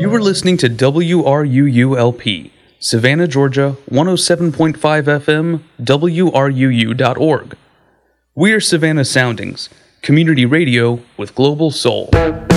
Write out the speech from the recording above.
You are listening to WRUU-LP, Savannah, Georgia, 107.5 FM, WRUU.org. We are Savannah Soundings, community radio with global soul.